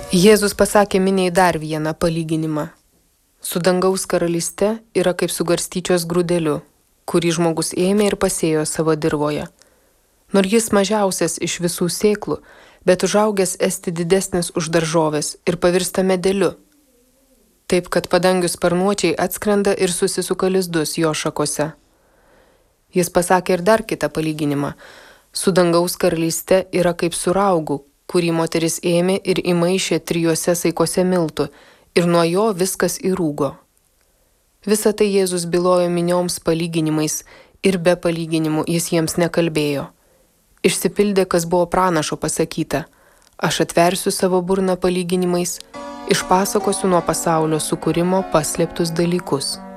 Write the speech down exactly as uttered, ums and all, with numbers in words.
Jėzus pasakė miniai dar vieną palyginimą. Su dangaus karalyste yra kaip su garstyčios grūdeliu, kurį žmogus ėmė ir pasėjo savo dirvoje. Nors jis mažiausias iš visų sėklų, bet užaugęs esti didesnis už daržovės ir pavirsta medeliu. Taip, kad padangių sparnuočiai atskrenda ir susisuka lizdus jo šakose. Jis pasakė ir dar kitą palyginimą. Su dangaus karalyste yra kaip su raugu, kurį moteris ėmė ir įmaišė trijuose saikuose miltų, ir nuo jo viskas įrūgo. Visą tai Jėzus bylojo minioms palyginimais, ir be palyginimų jis jiems nekalbėjo. Išsipildė, kas buvo pranašo pasakyta: aš atversiu savo burną palyginimais, išpasakosiu nuo pasaulio sukūrimo paslėptus dalykus.